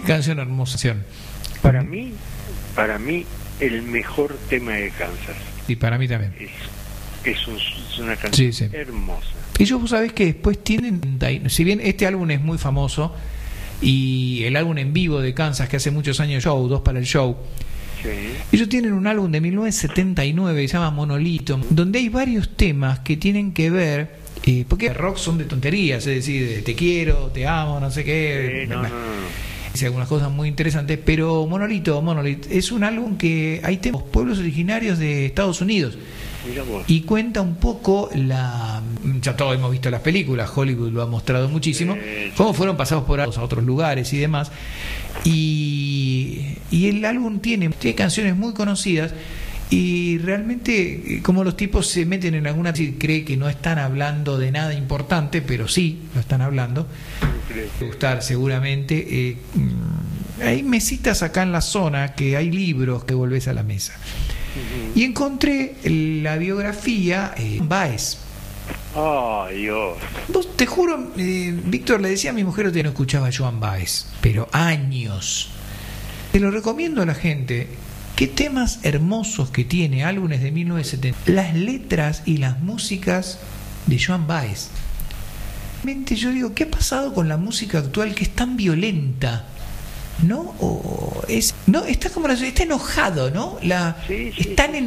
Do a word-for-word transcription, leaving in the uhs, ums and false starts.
Qué canción hermosa. Para mí, para mí, el mejor tema de Kansas. Y para mí también. Es, es, un, es una canción sí, sí. hermosa. Y yo, vos sabés que después tienen, si bien este álbum es muy famoso, y el álbum en vivo de Kansas, que hace muchos años show, dos para el show, sí. ellos tienen un álbum de mil novecientos setenta y nueve que se llama Monolito, donde hay varios temas que tienen que ver, eh, porque el rock son de tonterías, es decir, de te quiero, te amo, no sé qué, sí, no, no, no. dice algunas cosas muy interesantes, pero Monolito, Monolith es un álbum que hay temas pueblos originarios de Estados Unidos. Y cuenta un poco la... Ya todos hemos visto las películas, Hollywood lo ha mostrado muchísimo, eh, cómo fueron pasados por a otros lugares y demás. Y, y el álbum tiene, tiene canciones muy conocidas y realmente como los tipos se meten en alguna... cree que no están hablando de nada importante, pero sí lo están hablando. Te gustar seguramente. Eh, hay mesitas acá en la zona que hay libros que volvés a la mesa. Y encontré la biografía eh, Baez. Oh, Dios. Vos, te juro, eh, Víctor, le decía a mi mujer que no escuchaba a Joan Baez, pero años. Te lo recomiendo a la gente. Qué temas hermosos que tiene, álbumes de mil novecientos setenta. Las letras y las músicas de Joan Baez. Realmente yo digo, ¿qué ha pasado con la música actual que es tan violenta? ¿No? O es, no, está como la, está enojado, ¿no? La, sí, sí, están sí.